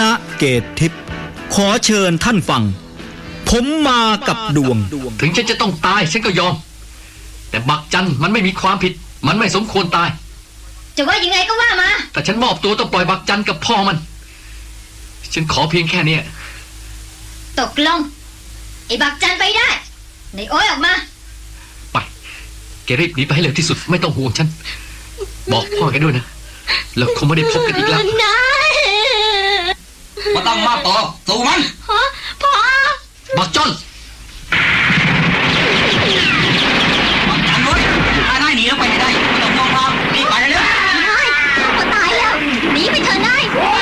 ณเกตทิพย์ขอเชิญท่านฟังผมมากับดวงถึงฉันจะต้องตายฉันก็ยอมแต่บักจันมันไม่มีความผิดมันไม่สมควรตายจะว่ายังไงก็ว่ามาแต่ฉันมอบตัวต้องปล่อยบักจันกับพ่อมันฉันขอเพียงแค่นี้ตกลงไอ้บักจันไปได้ในโอ้ยออกมาไปแกรีบหนีไปให้เร็วที่สุดไม่ต้องห่วงฉันบอกพ่อแกด้วยนะแล้วคงไม่ได้พบกันอีกแล้วมาตั้งมาต่อสู้มัน